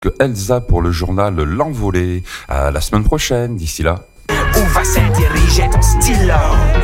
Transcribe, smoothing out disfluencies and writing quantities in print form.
Elsa pour le journal L'Envolée. À la semaine prochaine, d'ici là. Où va se diriger ton stylo?